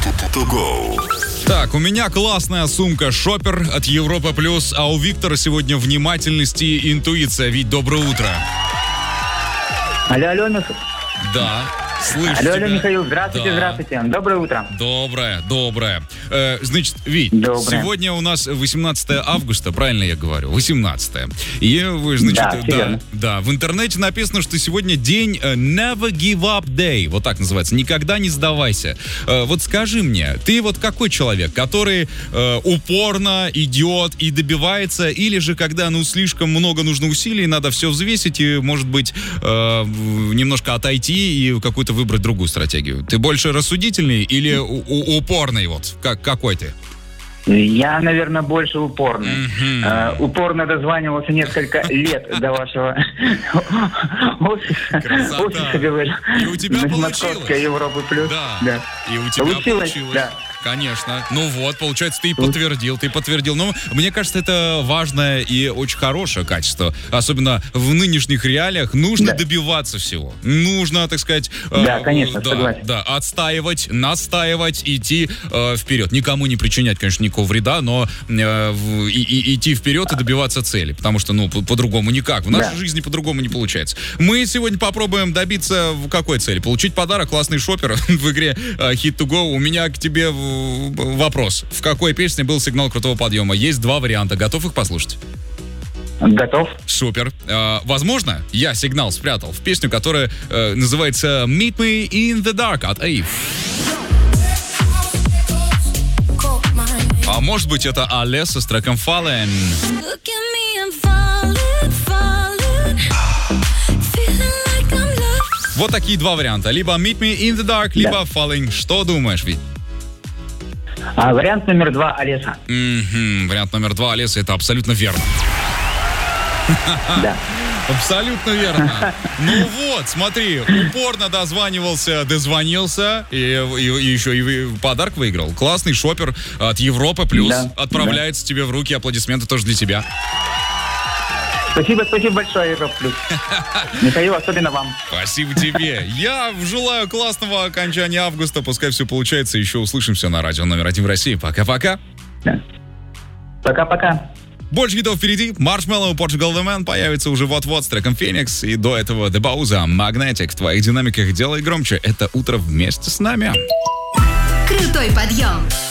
To go. Так, у меня классная сумка Шопер от Европа Плюс, а у Виктора сегодня внимательность и интуиция. Вить, доброе утро. Алло, Да, слышу алло, тебя. Михаил, здравствуйте, Да. здравствуйте. Доброе утро. Доброе. Значит, Вить, Доброе. сегодня у нас 18 августа, правильно я говорю? 18. И, значит, Да, всё верно. да, в интернете написано, что сегодня день Never Give Up Day, вот так называется, никогда не сдавайся. Вот скажи мне, ты вот какой человек, который упорно идет и добивается, или же когда, слишком много нужно усилий, надо все взвесить и, может быть, немножко отойти и какую-то выбрать другую стратегию? Ты больше рассудительный или упорный вот? Какой ты? Я, наверное, больше упорный. Упорно дозванивался несколько лет до вашего Красота. офиса, говорю. И у тебя Московской Европы Плюс. Да. И у тебя получилось. Да. Конечно. Ну вот, получается, ты подтвердил. Ну, мне кажется, это важное и очень хорошее качество. Особенно в нынешних реалиях нужно добиваться всего. Нужно, так сказать... Да, конечно, согласен. Да, отстаивать, настаивать, идти вперед. Никому не причинять, конечно, никакого вреда, но идти вперед и добиваться цели. Потому что, по-другому никак. В нашей жизни по-другому не получается. Мы сегодня попробуем добиться какой цели? Получить подарок, классный шопер в игре Hit to Go. У меня к тебе вопрос. В какой песне был сигнал крутого подъема? Есть два варианта. Готов их послушать? Готов. Супер. Возможно, я сигнал спрятал в песню, которая называется Meet Me in the Dark от Eve. А может быть, это Алеса с треком Fallen. Вот такие два варианта. Либо Meet Me in the Dark, либо Falling. Что думаешь, Вить? Вариант номер 2 Олеса. Вариант номер 2 Олеса, это абсолютно верно. Да. Абсолютно верно. Ну вот, смотри, упорно дозвонился и еще и подарок выиграл. Классный шопер от Европа Плюс отправляется тебе в руки. Аплодисменты тоже для тебя. Спасибо большое, Европа Плюс. Михаил, особенно вам. Спасибо тебе. Я желаю классного окончания августа. Пускай все получается. Еще услышимся на радио номер 1 в России. Пока-пока. Да. Пока-пока. Больше хитов впереди. Marshmello, Portugal The Man появится уже вот-вот с треком Phoenix. И до этого The Bauza, Magnetic. В твоих динамиках делай громче. Это утро вместе с нами. Крутой подъем.